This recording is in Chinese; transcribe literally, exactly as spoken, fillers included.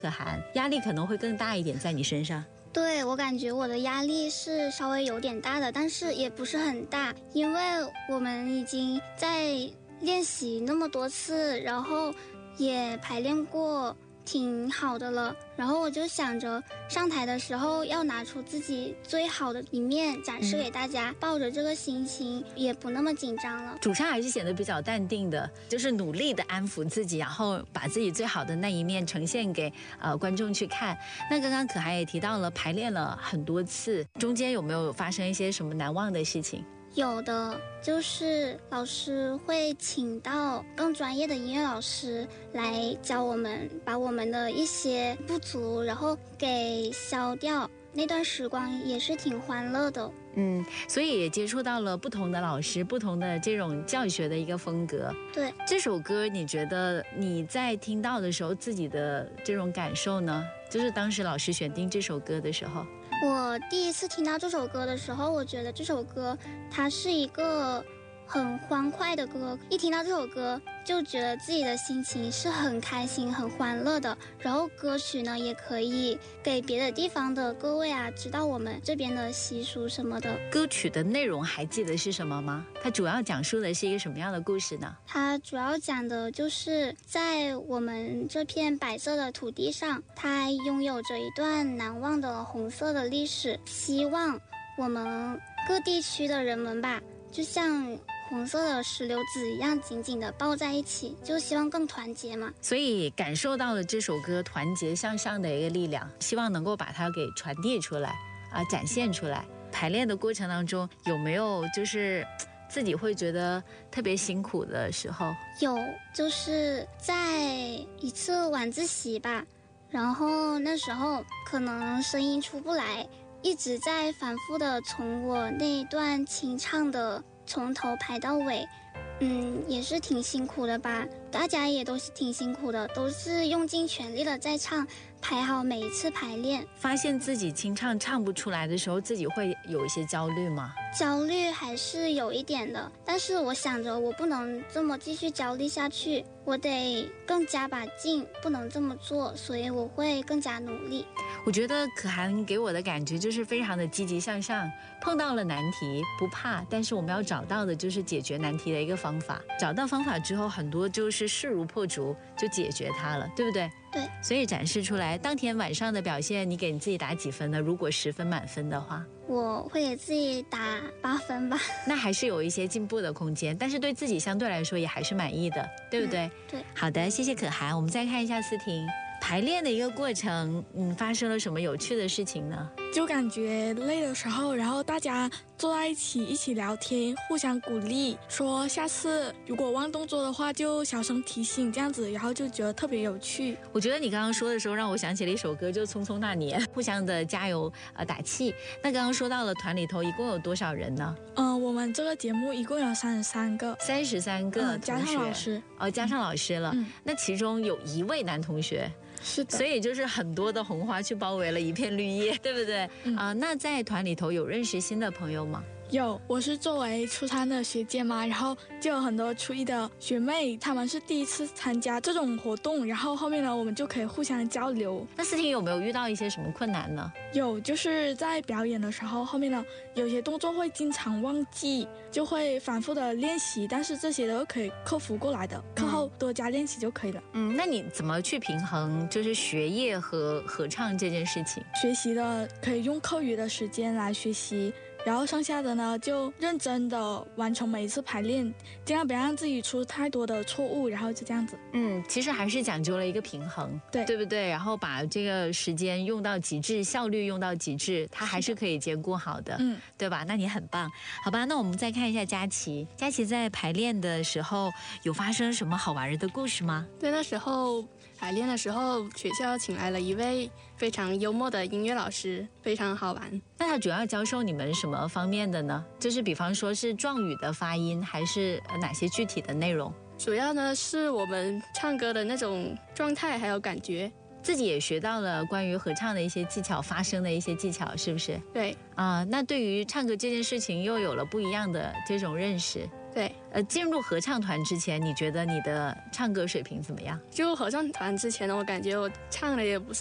可涵，压力可能会更大一点在你身上。 对，我感觉我的压力是稍微有点大的，但是也不是很大，因为我们已经在练习那么多次，然后也排练过挺好的了，然后我就想着上台的时候要拿出自己最好的一面展示给大家，嗯、抱着这个心情也不那么紧张了。 主唱还是显得比较淡定的，就是努力的安抚自己，然后把自己最好的那一面呈现给呃观众去看。那刚刚可涵也提到了排练了很多次，中间有没有发生一些什么难忘的事情？ 有的，就是老师会请到更专业的音乐老师来教我们，把我们的一些不足然后给消掉，那段时光也是挺欢乐的。 嗯，所以也接触到了不同的老师，不同的这种教学的一个风格。 对， 这首歌你觉得你在听到的时候自己的这种感受呢？就是当时老师选定这首歌的时候， 我第一次听到这首歌的时候，我觉得这首歌它是一个很欢快的歌，一听到这首歌就觉得自己的心情是很开心很欢乐的，然后歌曲呢也可以给别的地方的各位啊知道我们这边的习俗什么的。 歌曲的内容还记得是什么吗？它主要讲述的是一个什么样的故事呢？ 它主要讲的就是在我们这片白色的土地上，它拥有着一段难忘的红色的历史，希望我们各地区的人们吧，就像红色的石榴籽一样紧紧的抱在一起，就希望更团结嘛。 所以感受到了这首歌团结向上的一个力量，希望能够把它给传递出来啊，展现出来。排练的过程当中有没有就是自己会觉得特别辛苦的时候？ 有，就是在一次晚自习吧，然后那时候可能声音出不来，一直在反复的从我那一段清唱的从头排到尾，嗯，也是挺辛苦的吧。大家也都是挺辛苦的，都是用尽全力的在唱，排好每一次排练。 发现自己清唱唱不出来的时候，自己会有一些焦虑吗？ 焦虑还是有一点的，但是我想着我不能这么继续焦虑下去，我得更加把劲，不能这么做，所以我会更加努力。 我觉得可涵给我的感觉就是非常的积极向上，碰到了难题不怕，但是我们要找到的就是解决难题的一个方法，找到方法之后很多就是势如破竹就解决它了，对不对？ 对， 所以展示出来当天晚上的表现，你给你自己打几分呢？如果十分满分的话， 我会给自己打八分吧。 那还是有一些进步的空间，但是对自己相对来说也还是满意的，对不对？ 嗯、对。 好的，谢谢可涵。我们再看一下思婷排练的一个过程，嗯，发生了什么有趣的事情呢？ 就感觉累的时候，然后大家坐在一起一起聊天，互相鼓励，说下次如果忘动作的话就小声提醒这样子，然后就觉得特别有趣。 我觉得你刚刚说的时候让我想起了一首歌，就《匆匆那年》，互相的加油呃打气。那刚刚说到了团里头一共有多少人呢？ 嗯、呃，我们这个节目一共有三十三个， 三十三个、 嗯、加上老师哦，加上老师了、嗯。那其中有一位男同学。 是的， 所以就是很多的红花去包围了一片绿叶，对不对？啊、嗯呃，那在团里头有认识新的朋友吗？ 有，我是作为初三的学姐嘛，然后就有很多初一的学妹，她们是第一次参加这种活动，然后后面呢我们就可以互相交流。 那思婷有没有遇到一些什么困难呢？ 有，就是在表演的时候，后面呢有些动作会经常忘记，就会反复的练习，但是这些都可以克服过来的，课后多加练习就可以了。 嗯，那你怎么去平衡就是学业和合唱这件事情？ 学习的可以用课余的时间来学习，然后剩下的呢就认真的完成每一次排练，尽量别让自己出太多的错误，然后就这样子。 嗯，其实还是讲究了一个平衡， 对对不对？然后把这个时间用到极致，效率用到极致，它还是可以兼顾好的，嗯，对吧？那你很棒，好吧？那我们再看一下佳琪，佳琪在排练的时候有发生什么好玩的故事吗？ 对，那时候排练的时候，学校请来了一位非常幽默的音乐老师，非常好玩。 那他主要教授你们什么方面的呢？就是比方说是壮语的发音，还是哪些具体的内容？ 主要呢是我们唱歌的那种状态还有感觉。 自己也学到了关于合唱的一些技巧，发声的一些技巧，是不是？ 对啊、呃，那对于唱歌这件事情又有了不一样的这种认识。 对， 呃，进入合唱团之前，你觉得你的唱歌水平怎么样？ 就合唱团之前呢，我感觉我唱的也不是